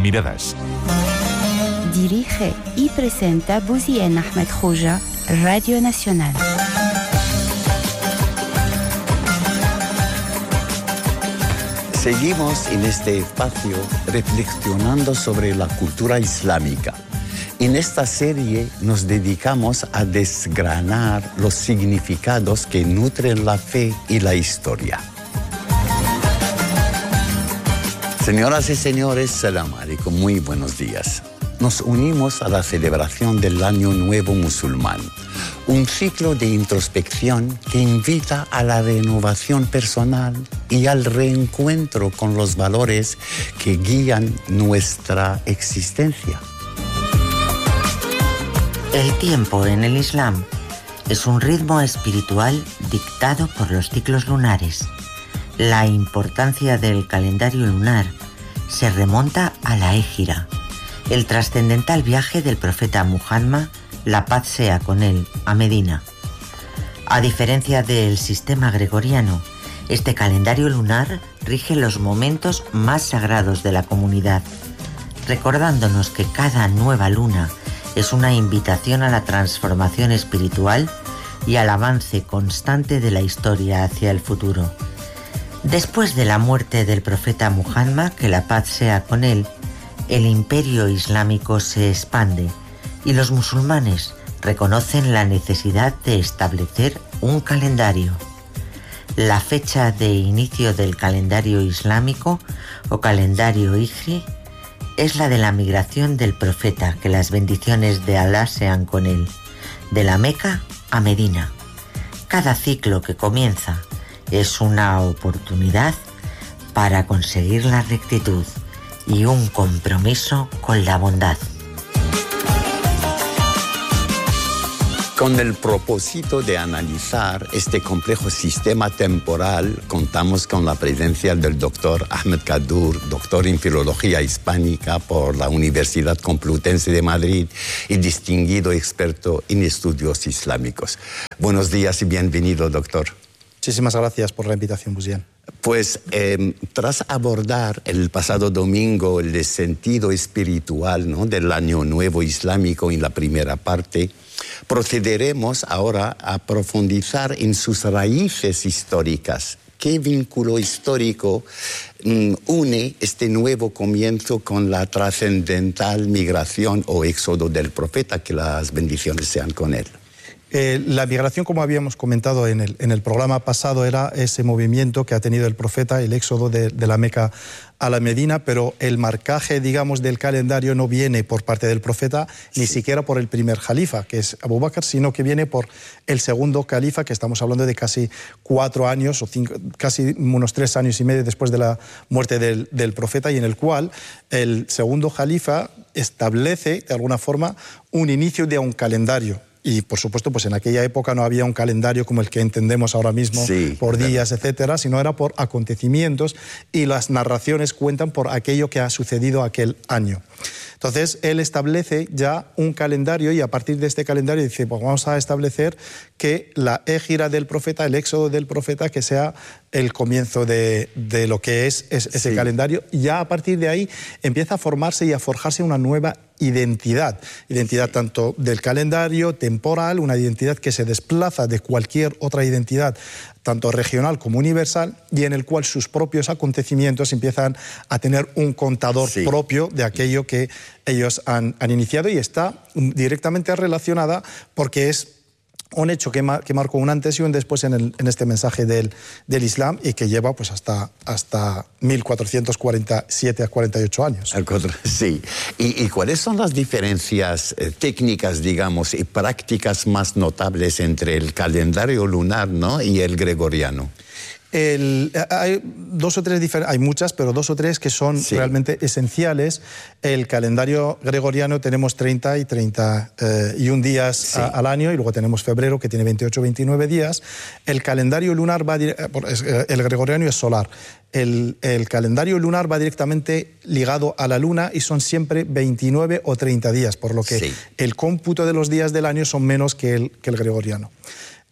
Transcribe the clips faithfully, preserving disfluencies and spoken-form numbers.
Miradas. Dirige y presenta Bouzien Ahmed Khouja, Radio Nacional. Seguimos en este espacio reflexionando sobre la cultura islámica. En esta serie nos dedicamos a desgranar los significados que nutren la fe y la historia. Señoras y señores, salam alaikum, muy buenos días. Nos unimos a la celebración del Año Nuevo Musulmán, un ciclo de introspección que invita a la renovación personal y al reencuentro con los valores que guían nuestra existencia. El tiempo en el Islam es un ritmo espiritual dictado por los ciclos lunares. La importancia del calendario lunar se remonta a la Égira, el trascendental viaje del profeta Muhammad, la paz sea con él, a Medina. A diferencia del sistema gregoriano, este calendario lunar rige los momentos más sagrados de la comunidad, recordándonos que cada nueva luna es una invitación a la transformación espiritual y al avance constante de la historia hacia el futuro. Después de la muerte del profeta Muhammad, que la paz sea con él, el imperio islámico se expande y los musulmanes reconocen la necesidad de establecer un calendario. La fecha de inicio del calendario islámico o calendario hijri es la de la migración del profeta, que las bendiciones de Alá sean con él, de la Meca a Medina. Cada ciclo que comienza es una oportunidad para conseguir la rectitud y un compromiso con la bondad. Con el propósito de analizar este complejo sistema temporal, contamos con la presencia del doctor Ahmed Kaddour, doctor en Filología Hispánica por la Universidad Complutense de Madrid y distinguido experto en estudios islámicos. Buenos días y bienvenido, doctor. Muchísimas gracias por la invitación, Bouzien. Pues eh, tras abordar el pasado domingo el sentido espiritual, ¿no?, del Año Nuevo Islámico en la primera parte, procederemos ahora a profundizar en sus raíces históricas. ¿Qué vínculo histórico mm, une este nuevo comienzo con la trascendental migración o éxodo del profeta? Que las bendiciones sean con él. Eh, la migración, como habíamos comentado en el, en el programa pasado, era ese movimiento que ha tenido el profeta, el éxodo de, de la Meca a la Medina, pero el marcaje, digamos, del calendario no viene por parte del profeta, sí, ni siquiera por el primer califa, que es Abu Bakr, sino que viene por el segundo califa, que estamos hablando de casi cuatro años, o cinco, casi unos tres años y medio después de la muerte del, del profeta, y en el cual el segundo califa establece, de alguna forma, un inicio de un calendario. Y, por supuesto, pues en aquella época no había un calendario como el que entendemos ahora mismo, sí, por días, claro, etcétera, sino era por acontecimientos, y las narraciones cuentan por aquello que ha sucedido aquel año. Entonces, él establece ya un calendario y a partir de este calendario dice, pues vamos a establecer que la égira del profeta, el éxodo del profeta, que sea el comienzo de, de lo que es, es ese sí. calendario. Y ya a partir de ahí empieza a formarse y a forjarse una nueva identidad. Identidad sí. tanto del calendario temporal, una identidad que se desplaza de cualquier otra identidad, tanto regional como universal, y en el cual sus propios acontecimientos empiezan a tener un contador sí. propio de aquello que ellos han, han iniciado, y está directamente relacionada porque es un hecho que, mar, que marcó un antes y un después en, el, en este mensaje del, del Islam, y que lleva pues hasta, hasta mil cuatrocientos cuarenta y siete a cuarenta y ocho años. Sí. ¿Y, y cuáles son las diferencias eh, técnicas, digamos, y prácticas más notables entre el calendario lunar, ¿no?, y el gregoriano? El, hay dos o tres diferentes, hay muchas, pero dos o tres que son sí. realmente esenciales. El calendario gregoriano tenemos treinta y treinta y un días sí. a, al año, y luego tenemos febrero, que tiene veintiocho o veintinueve días. El calendario lunar va, el gregoriano es solar. El, el calendario lunar va directamente ligado a la luna y son siempre veintinueve o treinta días, por lo que sí. el cómputo de los días del año son menos que el, que el gregoriano.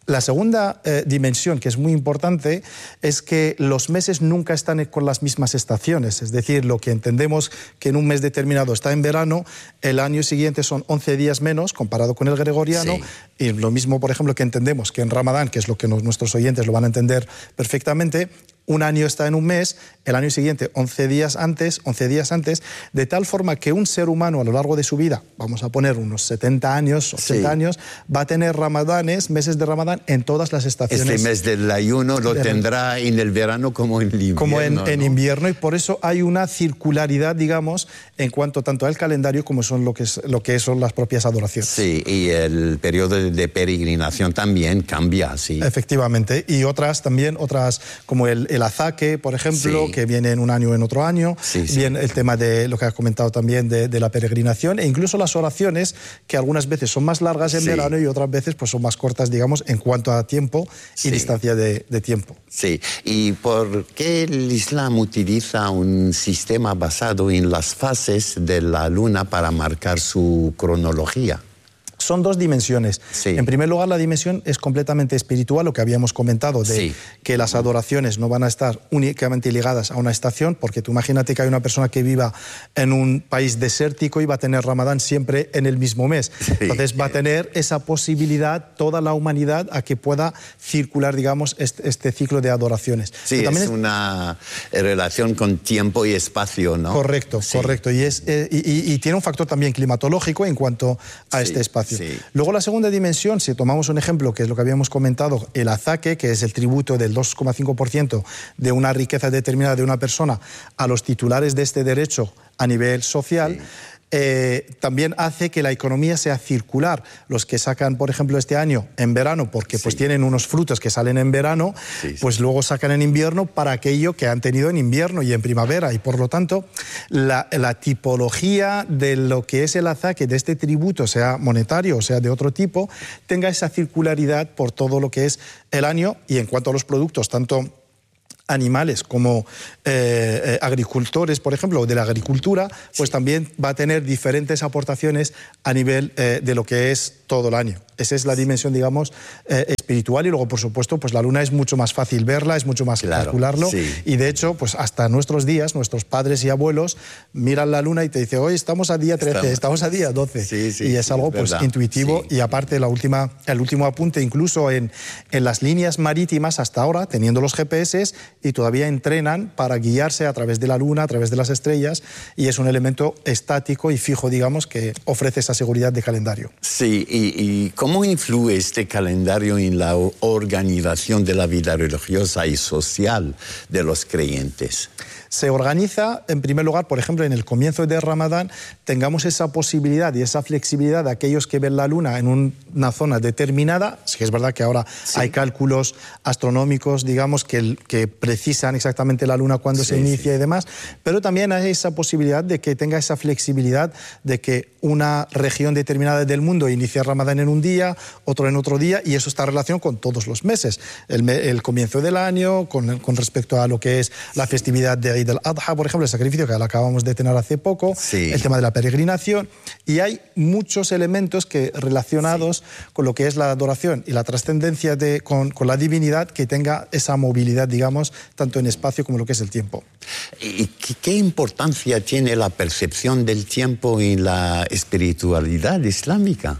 La segunda eh, dimensión, que es muy importante, es que los meses nunca están con las mismas estaciones. Es decir, lo que entendemos que en un mes determinado está en verano, el año siguiente son once días menos comparado con el gregoriano. Sí. Y lo mismo, por ejemplo, que entendemos que en Ramadán, que es lo que nos, nuestros oyentes lo van a entender perfectamente, un año está en un mes, el año siguiente once días antes, once días antes, de tal forma que un ser humano a lo largo de su vida, vamos a poner unos setenta años, ochenta sí. años, va a tener ramadanes, meses de Ramadán en todas las estaciones. Este mes del ayuno lo de... tendrá en el verano como en el invierno. Como en, ¿no? en invierno, y por eso hay una circularidad, digamos, en cuanto tanto al calendario como son lo que, es, lo que son las propias adoraciones. Sí, y el periodo de peregrinación también cambia, sí. Efectivamente, y otras también, otras como el, el azaque, por ejemplo, sí. que viene en un año o en otro año, sí, sí. bien el tema de lo que has comentado también de, de la peregrinación, e incluso las oraciones, que algunas veces son más largas en sí. verano y otras veces pues son más cortas, digamos, en cuanto a tiempo y sí. distancia de, de tiempo. Sí, ¿y por qué el Islam utiliza un sistema basado en las fases de la luna para marcar su cronología? Son dos dimensiones. Sí. En primer lugar, la dimensión es completamente espiritual, lo que habíamos comentado, de sí. que las adoraciones no van a estar únicamente ligadas a una estación, porque tú imagínate que hay una persona que viva en un país desértico y va a tener Ramadán siempre en el mismo mes. Sí. Entonces va a tener esa posibilidad toda la humanidad a que pueda circular, digamos, este, este ciclo de adoraciones. Sí, es, es una relación con tiempo y espacio, ¿no? Correcto, sí. correcto. Y, es, eh, y, y, y tiene un factor también climatológico en cuanto a sí. este espacio. Sí. Luego la segunda dimensión, si tomamos un ejemplo, que es lo que habíamos comentado, el azaque, que es el tributo del dos coma cinco por ciento de una riqueza determinada de una persona a los titulares de este derecho a nivel social, sí. Eh, también hace que la economía sea circular. Los que sacan, por ejemplo, este año en verano, porque sí. pues tienen unos frutos que salen en verano, sí, sí. pues luego sacan en invierno para aquello que han tenido en invierno y en primavera. Y por lo tanto, la, la tipología de lo que es el azaque de este tributo, sea monetario o sea de otro tipo, tenga esa circularidad por todo lo que es el año. Y en cuanto a los productos, tanto animales como eh, eh, agricultores, por ejemplo, o de la agricultura, pues sí. también va a tener diferentes aportaciones a nivel eh, de lo que es todo el año. Esa es la dimensión, digamos, eh, espiritual, y luego, por supuesto, pues la luna es mucho más fácil verla, es mucho más claro, calcularlo, sí. y de hecho, pues hasta nuestros días, nuestros padres y abuelos miran la luna y te dicen, hoy estamos a día trece, estamos, estamos a día doce, sí, sí, y es sí, algo es pues verdad. intuitivo, sí. y aparte la última, el último apunte, incluso en, en las líneas marítimas hasta ahora, teniendo los G P S, y todavía entrenan para guiarse a través de la luna, a través de las estrellas, y es un elemento estático y fijo, digamos, que ofrece esa seguridad de calendario. Sí, y, y ¿cómo influye este calendario en la organización de la vida religiosa y social de los creyentes? Se organiza, en primer lugar, por ejemplo, en el comienzo de Ramadán, tengamos esa posibilidad y esa flexibilidad de aquellos que ven la luna en un, una zona determinada. Sí que es verdad que ahora sí. hay cálculos astronómicos, digamos, que, que precisan exactamente la luna cuando sí, se inicia sí. y demás, pero también hay esa posibilidad de que tenga esa flexibilidad de que una región determinada del mundo inicia Ramadán en un día, otro en otro día, y eso está en relación con todos los meses. El, el comienzo del año, con, con respecto a lo que es la festividad de del Adha, por ejemplo, el sacrificio que lo acabamos de tener hace poco, sí. el tema de la peregrinación, y hay muchos elementos que relacionados sí. con lo que es la adoración y la trascendencia de, con, con la divinidad, que tenga esa movilidad, digamos, tanto en espacio como en lo que es el tiempo. ¿Y qué, qué importancia tiene la percepción del tiempo en la espiritualidad islámica?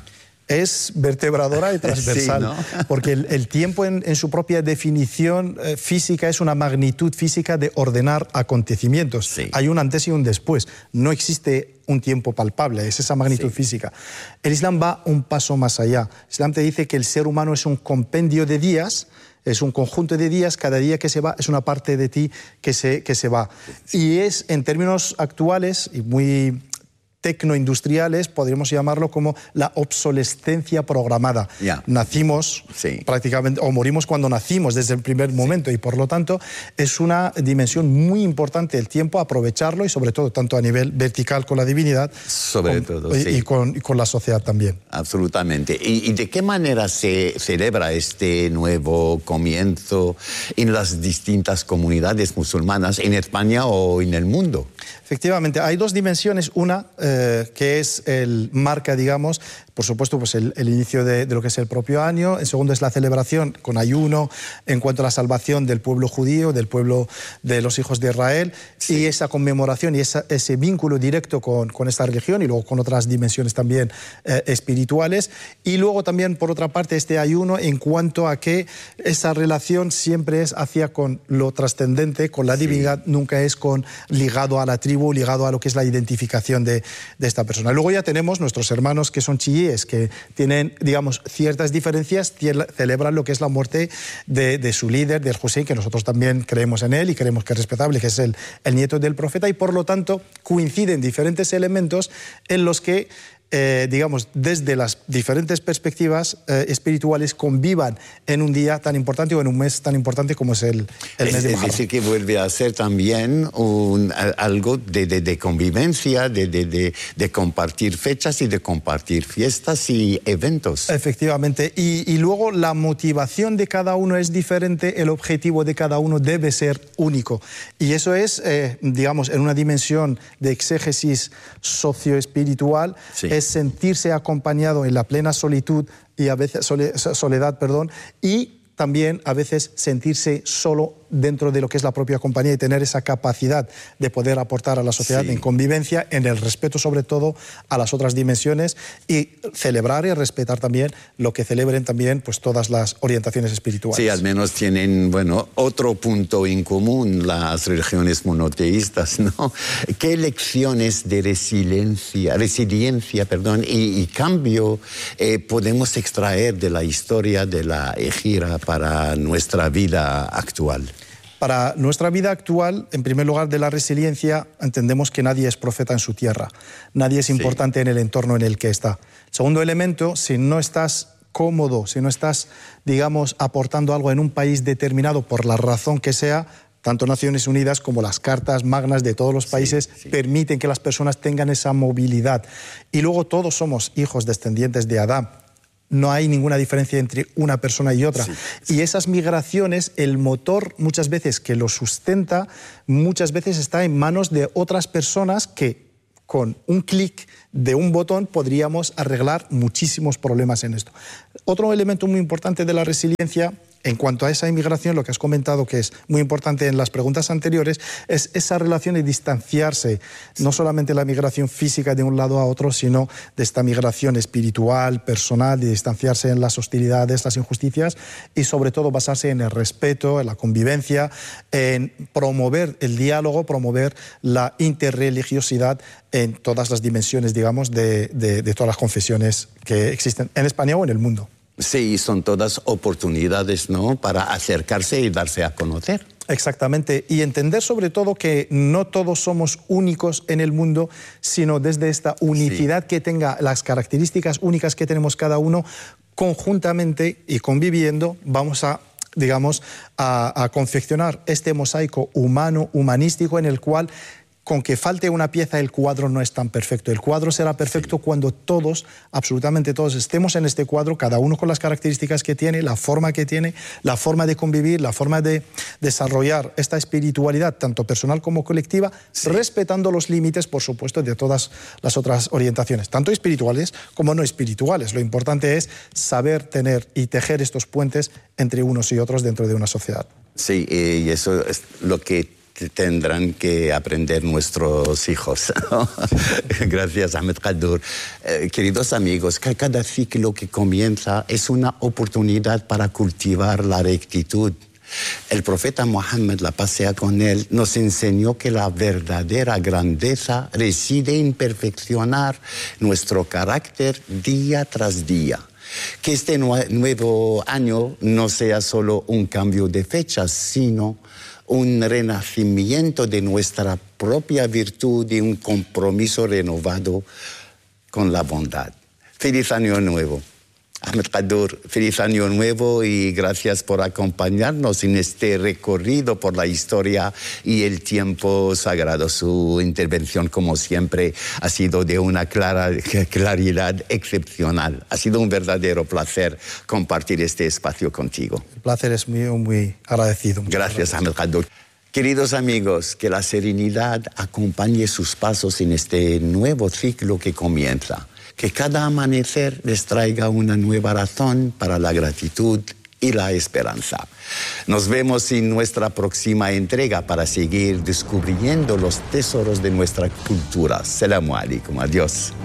Es vertebradora y transversal, sí, ¿no? Porque el, el tiempo en, en su propia definición eh, física es una magnitud física de ordenar acontecimientos. Sí. Hay un antes y un después. No existe un tiempo palpable, es esa magnitud sí. física. El Islam va un paso más allá. El Islam te dice que el ser humano es un compendio de días, es un conjunto de días, cada día que se va es una parte de ti que se, que se va. Sí. Y es, en términos actuales y muy tecnoindustriales, podríamos llamarlo como la obsolescencia programada. Yeah. Nacimos sí. prácticamente, o morimos cuando nacimos desde el primer momento, sí. y por lo tanto es una dimensión muy importante el tiempo, aprovecharlo, y sobre todo tanto a nivel vertical con la divinidad, sobre con, todo, y, sí. y, con, y con la sociedad también. Absolutamente. ¿Y, y de qué manera se celebra este nuevo comienzo en las distintas comunidades musulmanas en España o en el mundo? Efectivamente, hay dos dimensiones. Una, eh, que es el marca, digamos, por supuesto, pues el, el inicio de, de lo que es el propio año. En segundo, es la celebración con ayuno en cuanto a la salvación del pueblo judío, del pueblo de los hijos de Israel, sí. Y esa conmemoración y esa, ese vínculo directo con, con esta religión y luego con otras dimensiones también eh, espirituales. Y luego también, por otra parte, este ayuno en cuanto a que esa relación siempre es hacia con lo trascendente, con la divinidad, sí. Nunca es con ligado a la tribu, ligado a lo que es la identificación de, de esta persona. Luego ya tenemos nuestros hermanos que son chiíes, que tienen, digamos, ciertas diferencias, celebran lo que es la muerte de, de su líder, del Hussein, que nosotros también creemos en él y creemos que es respetable, que es el, el nieto del profeta, y por lo tanto coinciden diferentes elementos en los que Eh, digamos, desde las diferentes perspectivas eh, espirituales convivan en un día tan importante o en un mes tan importante como es el, el mes es, de es Muharram. decir, que vuelve a ser también un, algo de, de, de convivencia, de, de, de, de compartir fechas y de compartir fiestas y eventos. Efectivamente, y, y luego la motivación de cada uno es diferente, el objetivo de cada uno debe ser único. Y eso es, eh, digamos, en una dimensión de exégesis socioespiritual, sí. Es sentirse acompañado en la plena solitud y a veces soledad, perdón, y también a veces sentirse solo dentro de lo que es la propia compañía y tener esa capacidad de poder aportar a la sociedad, sí. En convivencia, en el respeto sobre todo a las otras dimensiones y celebrar y respetar también lo que celebren también pues todas las orientaciones espirituales. Sí, al menos tienen, bueno, otro punto en común las religiones monoteístas, ¿no? ¿Qué lecciones de resiliencia, resiliencia, perdón, y, y cambio eh, podemos extraer de la historia de la Égira para nuestra vida actual? Para nuestra vida actual, en primer lugar, de la resiliencia, entendemos que nadie es profeta en su tierra. Nadie es importante, sí. En el entorno en el que está. Segundo elemento, si no estás cómodo, si no estás, digamos, aportando algo en un país determinado por la razón que sea, tanto Naciones Unidas como las cartas magnas de todos los países sí, sí. permiten que las personas tengan esa movilidad. Y luego todos somos hijos descendientes de Adán. No hay ninguna diferencia entre una persona y otra. Sí, sí. Y esas migraciones, el motor muchas veces que lo sustenta, muchas veces está en manos de otras personas que con un clic de un botón podríamos arreglar muchísimos problemas en esto. Otro elemento muy importante de la resiliencia, en cuanto a esa inmigración, lo que has comentado que es muy importante en las preguntas anteriores, es esa relación de distanciarse, no solamente la migración física de un lado a otro, sino de esta migración espiritual, personal, de distanciarse en las hostilidades, las injusticias y sobre todo basarse en el respeto, en la convivencia, en promover el diálogo, promover la interreligiosidad en todas las dimensiones, digamos, de, de, de todas las confesiones que existen en España o en el mundo. Sí, son todas oportunidades, ¿no?, para acercarse y darse a conocer. Exactamente, y entender sobre todo que no todos somos únicos en el mundo, sino desde esta unicidad sí. que tenga las características únicas que tenemos cada uno, conjuntamente y conviviendo, vamos a digamos, a, a confeccionar este mosaico humano, humanístico, en el cual con que falte una pieza el cuadro no es tan perfecto. El cuadro será perfecto sí. cuando todos, absolutamente todos, estemos en este cuadro, cada uno con las características que tiene, la forma que tiene, la forma de convivir, la forma de desarrollar esta espiritualidad, tanto personal como colectiva, sí. respetando los límites, por supuesto, de todas las otras orientaciones, tanto espirituales como no espirituales. Lo importante es saber tener y tejer estos puentes entre unos y otros dentro de una sociedad. Sí, y eso es lo que tendrán que aprender nuestros hijos. Gracias, Ahmed Kaddour. Eh, queridos amigos, cada ciclo que comienza es una oportunidad para cultivar la rectitud. El profeta Mohammed, la paz sea con él, nos enseñó que la verdadera grandeza reside en perfeccionar nuestro carácter día tras día. Que este nuevo año no sea solo un cambio de fechas, sino un renacimiento de nuestra propia virtud y un compromiso renovado con la bondad. Feliz Año Nuevo. Ahmed Kaddour, feliz Año Nuevo y gracias por acompañarnos en este recorrido por la historia y el tiempo sagrado. Su intervención, como siempre, ha sido de una clara, claridad excepcional. Ha sido un verdadero placer compartir este espacio contigo. El placer es mío, muy agradecido. Gracias, Ahmed Kaddour. Queridos amigos, que la serenidad acompañe sus pasos en este nuevo ciclo que comienza. Que cada amanecer les traiga una nueva razón para la gratitud y la esperanza. Nos vemos en nuestra próxima entrega para seguir descubriendo los tesoros de nuestra cultura. Selamu alaikum. Adiós.